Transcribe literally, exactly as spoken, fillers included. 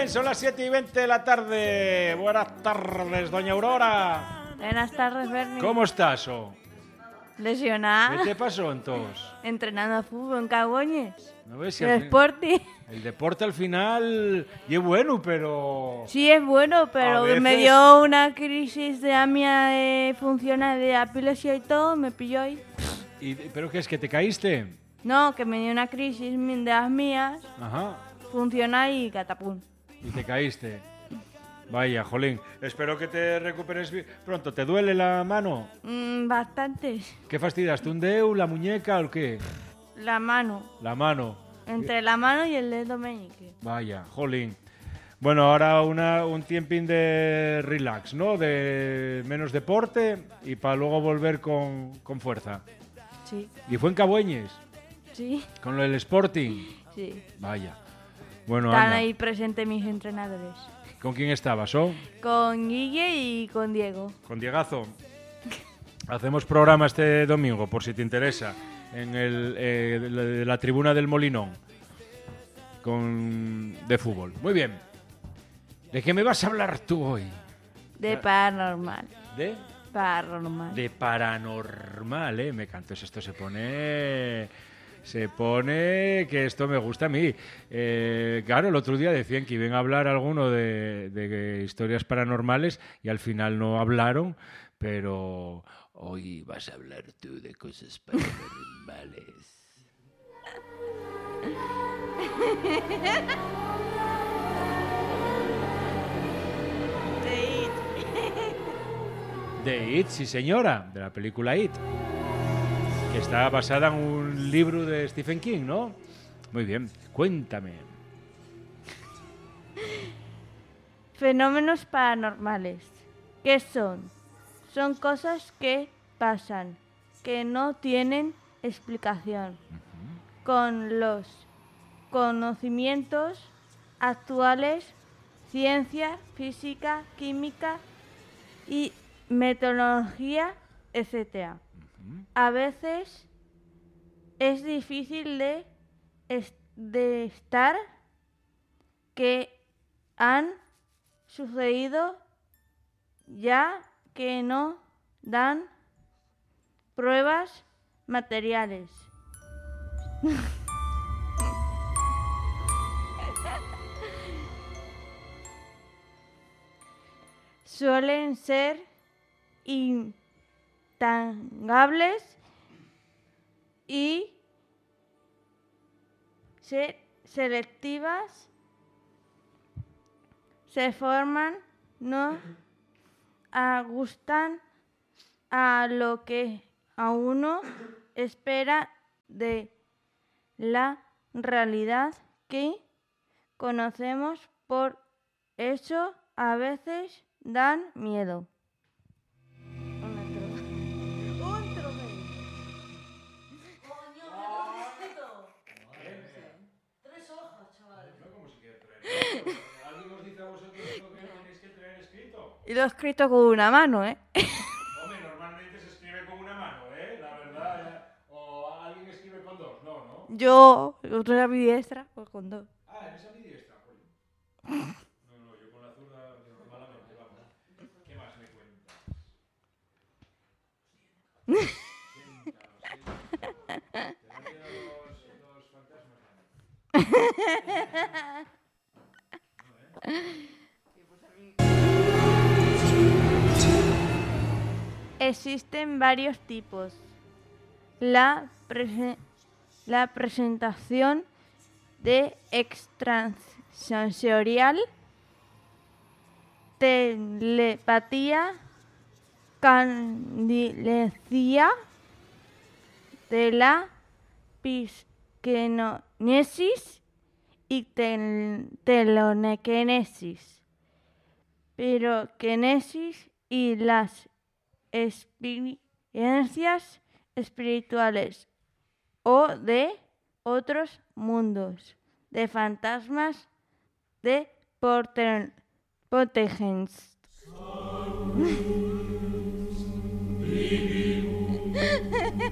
bien, son las siete y veinte de la tarde. Buenas tardes, doña Aurora. Buenas tardes, Bernie. ¿Cómo estás, oh? Lesionada. ¿Qué te pasó entonces? Entrenando a fútbol en Cagoñes. ¿No ves si El al fin- Sporting. El deporte al final y es bueno, pero... Sí, es bueno, pero A veces- me dio una crisis de amia de funcional de epilepsia y todo, me pilló ahí. ¿Y, ¿Pero qué es, que te caíste? No, que me dio una crisis de las mías, Ajá, funcional y catapum. y te caíste. Vaya, jolín. Espero que te recuperes bi- pronto. ¿Te duele la mano? Mm, bastante. ¿Qué fastidiaste? ¿Un dedo, la muñeca o qué? La mano. La mano. Entre la mano y el dedo meñique. Vaya, jolín. Bueno, ahora una, un tiempín de relax, ¿no? De menos deporte y para luego volver con, con fuerza. Sí, ¿Y fue en Cabueñes? sí, ¿Con el Sporting? sí. Vaya. Bueno, Están anda. ahí presentes mis entrenadores. ¿Con quién estabas, oh? Con Guille y con Diego. Con Diegazo. Hacemos programa este domingo, por si te interesa, en el, eh, de la- de la tribuna del Molinón, con, de fútbol. Muy bien. ¿De qué me vas a hablar tú hoy? De paranormal. ¿De? Paranormal. De paranormal, ¿eh? Me cantos, esto se pone... Se pone que esto me gusta a mí. Eh, claro, el otro día decían que iban a hablar alguno de, de historias paranormales y al final no hablaron, pero hoy vas a hablar tú de cosas paranormales. De It, sí señora, de la película It, que está basada en un libro de Stephen King, ¿no? Muy bien, cuéntame. Fenómenos paranormales. ¿Qué son? Son cosas que pasan, que no tienen explicación. Con los conocimientos actuales, ciencia, física, química y metodología, etcétera. A veces es difícil de, es- de estar que han sucedido ya que no dan pruebas materiales. Suelen ser intangibles y se- selectivas, se forman, no ajustan a lo que a uno espera de la realidad que conocemos, por eso a veces dan miedo. ¿Alguien os dice a vosotros esto que tenéis que traer escrito? Y lo he escrito con una mano, ¿eh? Hombre, normalmente se escribe con una mano, ¿eh? La verdad. eh. O alguien escribe con dos, no, ¿no? Yo, otra era mi diestra, pues con dos. Ah, eres ambidiestra, jolín. No, no, yo con la zurda yo malamente, vamos. ¿Qué más me cuentas? Cuéntanos, cuéntanos. ¿Te dan miedo los, los fantasmas? Existen varios tipos. La, prese- la presentación de extrasensorial, telepatía, candilencia, de la psiconesis y tel- telonequinesis, piroquinesis y las experiencias espirituales o de otros mundos, de fantasmas, de porte- poltergeist. Baby.